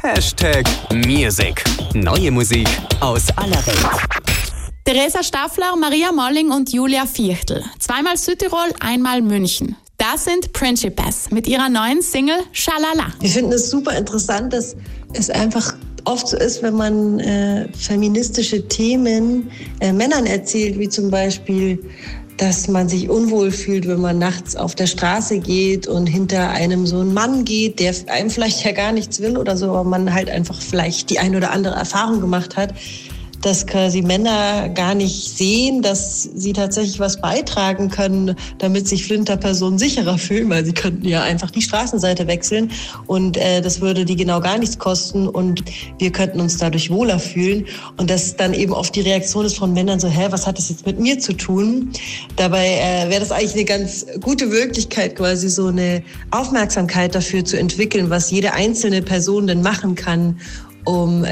#Music. Neue Musik aus aller Welt. Theresa Staffler, Maria Molling und Julia Viertel. Zweimal Südtirol, einmal München. Das sind Principes mit ihrer neuen Single Schalala. Wir finden es super interessant, dass es einfach oft so ist, wenn man feministische Themen Männern erzählt, wie zum Beispiel, dass man sich unwohl fühlt, wenn man nachts auf der Straße geht und hinter einem so ein Mann geht, der einem vielleicht ja gar nichts will oder so, aber man halt einfach vielleicht die ein oder andere Erfahrung gemacht hat, dass quasi Männer gar nicht sehen, dass sie tatsächlich was beitragen können, damit sich Flinterpersonen sicherer fühlen, weil sie könnten ja einfach die Straßenseite wechseln und das würde die genau gar nichts kosten und wir könnten uns dadurch wohler fühlen. Und dass dann eben oft die Reaktion ist von Männern so, was hat das jetzt mit mir zu tun? Dabei wäre das eigentlich eine ganz gute Möglichkeit, quasi so eine Aufmerksamkeit dafür zu entwickeln, was jede einzelne Person denn machen kann, um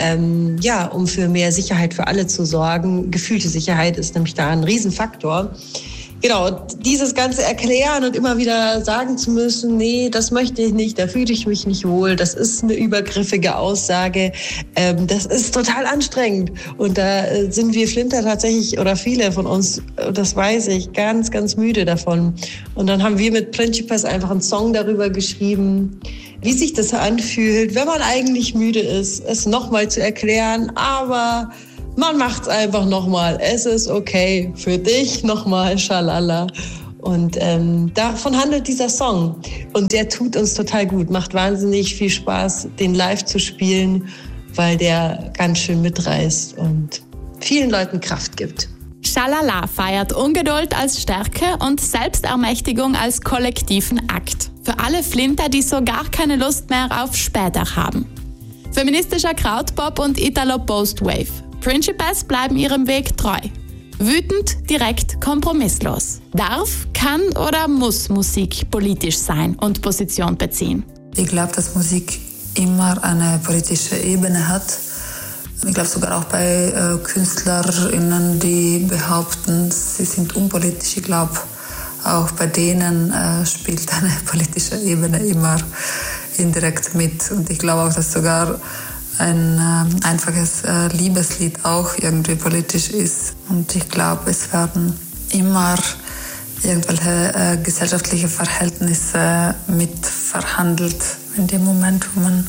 für mehr Sicherheit für alle zu sorgen. Gefühlte Sicherheit ist nämlich da ein Riesenfaktor. Genau, dieses ganze Erklären und immer wieder sagen zu müssen, nee, das möchte ich nicht, da fühle ich mich nicht wohl, das ist eine übergriffige Aussage, das ist total anstrengend. Und da sind wir Flinter tatsächlich, oder viele von uns, das weiß ich, ganz, ganz müde davon. Und dann haben wir mit Principes einfach einen Song darüber geschrieben, wie sich das anfühlt, wenn man eigentlich müde ist, es nochmal zu erklären, aber man macht's einfach nochmal. Es ist okay für dich nochmal, Schalala. Und davon handelt dieser Song. Und der tut uns total gut. Macht wahnsinnig viel Spaß, den live zu spielen, weil der ganz schön mitreißt und vielen Leuten Kraft gibt. Schalala feiert Ungeduld als Stärke und Selbstermächtigung als kollektiven Akt. Für alle Flinter, die so gar keine Lust mehr auf später haben. Feministischer Krautpop und Italo-Postwave. Principes bleiben ihrem Weg treu. Wütend, direkt, kompromisslos. Darf, kann oder muss Musik politisch sein und Position beziehen? Ich glaube, dass Musik immer eine politische Ebene hat. Ich glaube sogar auch bei KünstlerInnen, die behaupten, sie sind unpolitisch. Ich glaube, auch bei denen spielt eine politische Ebene immer indirekt mit. Und ich glaube auch, dass sogar ein einfaches Liebeslied auch irgendwie politisch ist. Und ich glaube, es werden immer irgendwelche gesellschaftliche Verhältnisse mit verhandelt in dem Moment, wo man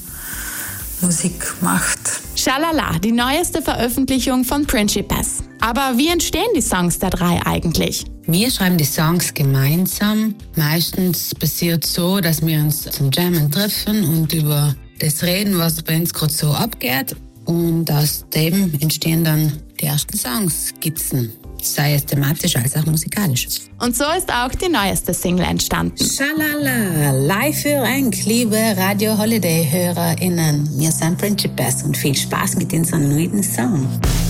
Musik macht. Schalala, die neueste Veröffentlichung von Principes. Aber wie entstehen die Songs der drei eigentlich? Wir schreiben die Songs gemeinsam. Meistens passiert so, dass wir uns zum Jammen treffen und über das reden, was bei uns gerade so abgeht. Und aus dem entstehen dann die ersten Songs, Skizzen. Sei es thematisch als auch musikalisch. Und so ist auch die neueste Single entstanden. Schalala, live für euch, liebe Radio Holiday-HörerInnen. Wir sind Principes und viel Spaß mit unserem neuen Song.